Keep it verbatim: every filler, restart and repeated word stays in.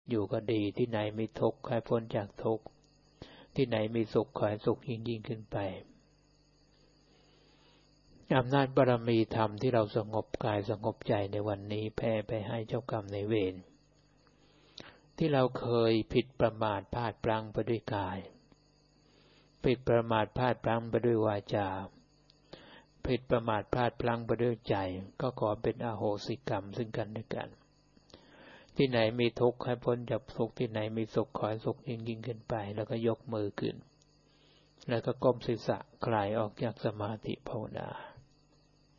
อยู่ก็ดีที่ไหนมีทุกข์ให้พ้นจากทุกข์ที่ไหนมีสุขขอให้สุขยิ่งยิ่งขึ้นไปอำนาจบารมีธรรมที่เราสงบกายสงบใจในวันนี้แผ่ไปให้เจ้ากรรมนายเวรที่เราเคยผิดประมาทพลาดพลั้งไปด้วยกายผิดประมาทพลาดพลั้งไปด้วยวาจาผิดประมาทพลาดพลั้งไปด้วยใจก็ขอเป็นอโหสิกรรมซึ่งกันและกันที่ไหนมีทุกข์ให้พ้นจากทุกข์ที่ไหนมีสุขขอให้สุขยิ่งยิ่งขึ้นไปแล้วก็ยกมือขึ้นแล้วก็ก้มศีรษะคลายออกจากสมาธิภาวนา